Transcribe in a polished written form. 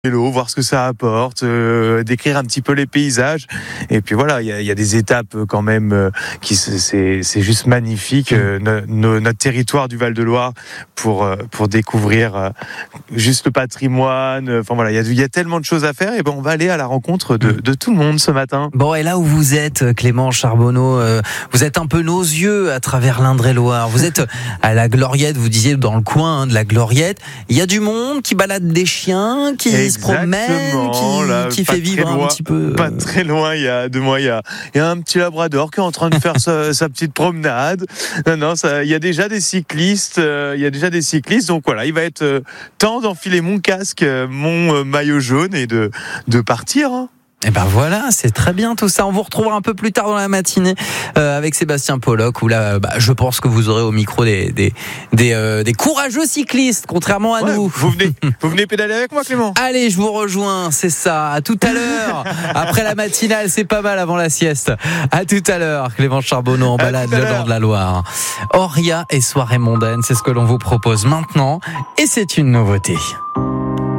vélo, voir ce que ça apporte, décrire un petit peu les paysages. Et puis voilà, il y a des étapes quand même c'est juste magnifique. Notre territoire du Val-de-Loire pour découvrir juste le patrimoine. Enfin voilà, il y a tellement de choses à faire. Et ben on va aller à la rencontre de tout le monde ce matin. Bon, et là où vous êtes, Clément Charbonneau, vous êtes un peu nos yeux à travers l'Indre-et-Loire. Vous êtes à la Gloriette, vous disiez dans le coin de la Gloriette. Il y a du monde qui balade des chiens, qui se promène, qui fait vivre un petit peu. Pas très loin, il y a 2 mois, il y a un petit labrador qui est en train de faire sa petite promenade. Non, il y a déjà des cyclistes. Donc voilà, il va être temps d'enfiler mon casque, mon maillot jaune et de partir. Hein. Et ben voilà, c'est très bien tout ça. On vous retrouvera un peu plus tard dans la matinée avec Sébastien Pollock, où là, je pense que vous aurez au micro des courageux cyclistes, contrairement à nous. Vous venez pédaler avec moi, Clément. Allez, je vous rejoins, c'est ça. À tout à l'heure. Après la matinale, c'est pas mal avant la sieste. À tout à l'heure, Clément Charbonneau en balade le long de la Loire. Oria et soirée mondaine, c'est ce que l'on vous propose maintenant, et c'est une nouveauté.